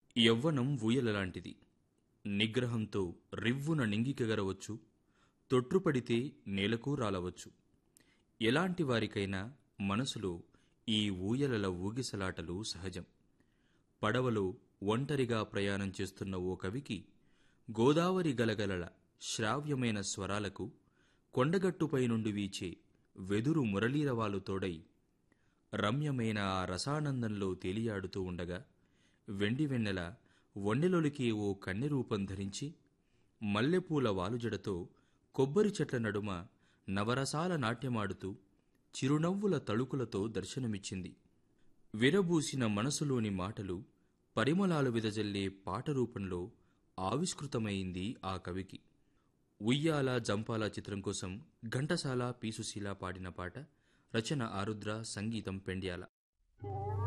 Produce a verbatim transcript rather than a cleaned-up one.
యవ్వనం ఊయలలాంటిది. నిగ్రహంతో రివ్వున నింగికెగరవచ్చు, తొట్రుపడితే నేలకు రాలవచ్చు. ఎలాంటి వారికైనా మనసులో ఈ ఊయలల ఊగిసలాటలు సహజం. పడవలో ఒంటరిగా ప్రయాణం చేస్తున్న ఓ కవికి గోదావరి గలగలల శ్రావ్యమైన స్వరాలకు కొండగట్టుపై నుండి వీచే వెదురు మురళీరవాలు తోడై రమ్యమైన ఆ రసానందంలో తేలియాడుతూ ఉండగా, వెండివెన్నెల వన్నెలొలికే ఓ కన్నెరూపం ధరించి మల్లెపూల వాలుజడతో కొబ్బరి చెట్ల నడుమ నవరసాల నాట్యమాడుతూ చిరునవ్వుల తళుకులతో దర్శనమిచ్చింది. విరబూసిన మనసులోని మాటలు పరిమళాలు విదజల్లే పాట రూపంలో ఆవిష్కృతమైంది ఆ కవికి. ఉయ్యాల జంపాల చిత్రం కోసం ఘంటసాల పీసుశీల పాడిన పాట. రచన ఆరుద్ర, సంగీతం పెండ్యాల.